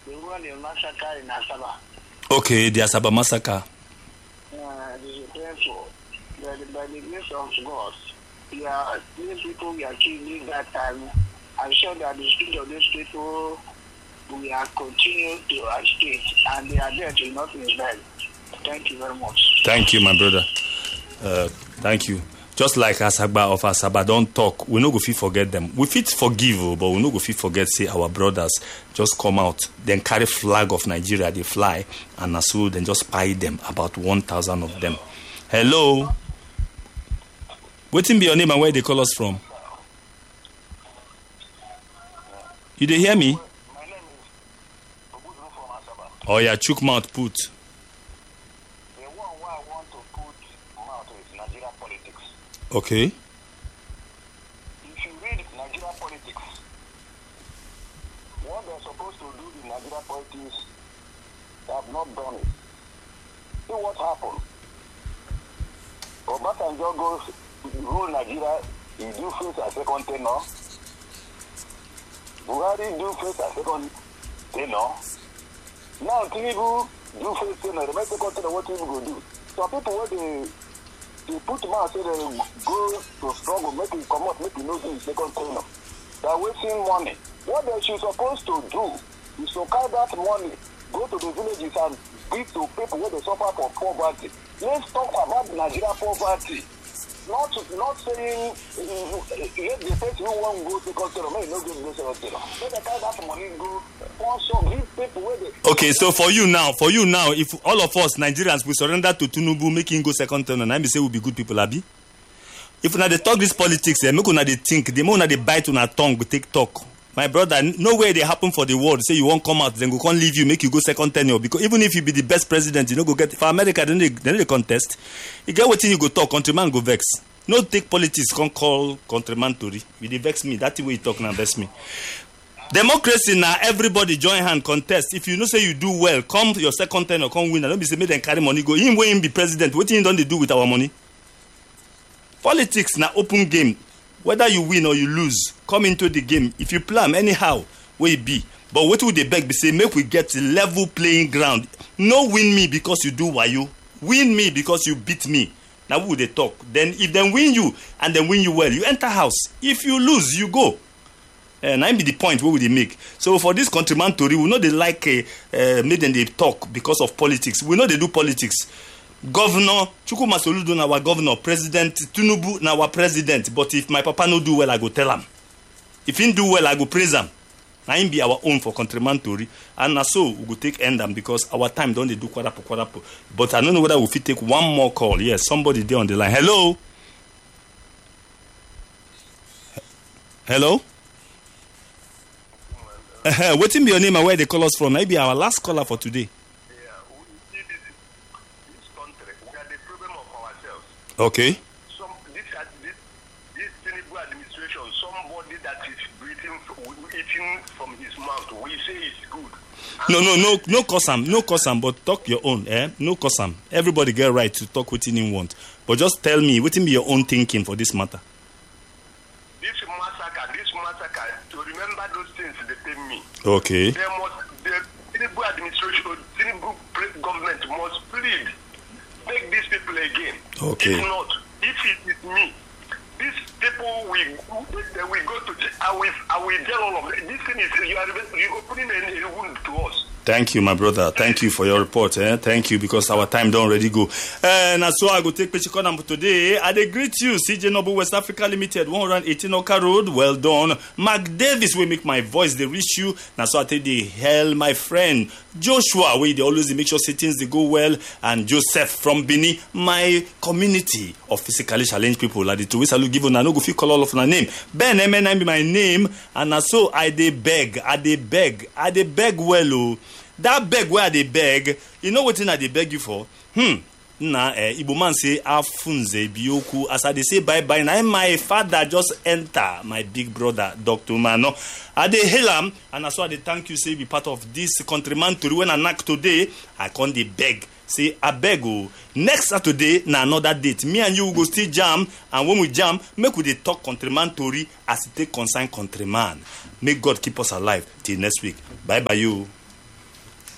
The one in massacre in Asaba. Okay, the Asaba massacre. This is painful. By the grace of God, these people we are killing that time. I'm sure that the spirit of these people we are continuing to agitate, and they are there to not Israel. Thank you very much. Thank you, my brother. Thank you. Just like Asaba of Asaba don't talk, we no go fit forget them. We fit forgive, but we no go fit forget say our brothers just come out, then carry flag of Nigeria, they fly, and so then just spy them, about 1,000 of them. Hello? Waiting be your name and where they call us from? You dey hear me? My name is Ogudu from Asaba. Oh yeah, chook mouth put. The one where I want to put mouth is Nigeria politics. Okay. If you read Nigeria politics, what they're supposed to do in Nigeria politics, they have not done it. See what happened. Obasanjo goes rule Nigeria, he do face a second tenure. Buhari do face a second tenure. Now Tinubu do face tenure. The second tenure, what Tinubu go do? Some people where they put him out, say they go to struggle, make him come out, make him no do his second tenure. They are wasting money. What they should supposed to do is to carry that money, go to the villages and give to people where they suffer from poverty. Let's talk about Nigeria poverty. Not saying let the person who won't go to consider may not go to consider. Let the carry that money go also give people where they. Okay, so for you now, if all of us Nigerians we surrender to Tinubu, make him go second term, and I say we'll be good people, Abi. If una they talk this politics, make una they think, the more una they bite on our tongue, we take talk. My brother, nowhere they happen for the world. Say you won't come out, then go can't leave you, make you go second tenure. Because even if you be the best president, you know go get for America, then they contest. You get what you go talk, countryman go vex. No take politics, can't call countryman Tory. You dey vex me. That way you talk now vex me. Democracy now, everybody join hand contest. If you know say you do well, come your second tenure, come win. Don't be say make them carry money go. Him when him be president, what you don't they do with our money? Politics now open game. Whether you win or you lose, come into the game. If you plan anyhow, where it be. But what would they beg be say, make we get a level playing ground. No win me because you do wayo. Win me because you beat me. Now who would they talk? Then if they win you and then win you well, you enter house. If you lose, you go. And I be the point where would they make. So for this countryman Tory, we know they like make them they talk because of politics. We know they do politics. Governor Chukwuma Soludo na our governor, President Tinubu na our president. But if my papa no do well, I go tell him. If he do well, I go praise him. Na him be our own for countryman Tory. And na so we go take end them because our time don't they do kwadapo. But I don't know whether we fit take one more call. Yes, somebody there on the line. Hello? Hello? Waiting be your name and where they call us from. Maybe our last caller for today. Okay. This Tinubu administration, somebody that is eating from his mouth, we say it's good. No cause am, but talk your own, No cause am. Everybody get right to talk what him want. But just tell me, what be your own thinking for this matter? This massacre, to remember those things they pay me. Okay. The Tinubu administration, Tinubu government must plead. Take these people again. Okay. If not, if it is me, these people will go to jail. I will tell all of them. This thing is you're opening a wound to us. Thank you, my brother. Thank you for your report. Thank you, because our time don't already go. And so I go take picture number today. I greet you, CJ Noble West Africa Limited, 118 Oka Road. Well done. Mark Davis will make my voice. They reach you. Now so I take the hell, my friend Joshua. They always make sure things they go well. And Joseph from Bini, my community of physically challenged people. Like the two ways I look given. I know go fit call all of my name. Ben MN be my name. And so I beg well. That beg where they beg, you know what thing they beg you for? Igbo man say afunze bioku. As I they say bye. Now my father just enter, my big brother, Dr. Mano. I dey hail him, and that's why they thank you, say be part of this countryman Tory. When I knock today, I can't dey beg. Say I beg you. Next Saturday, na another date. Me and you will go still jam, and when we jam, make we dey talk countryman Tory as it take concern countryman. May God keep us alive till next week. Bye you.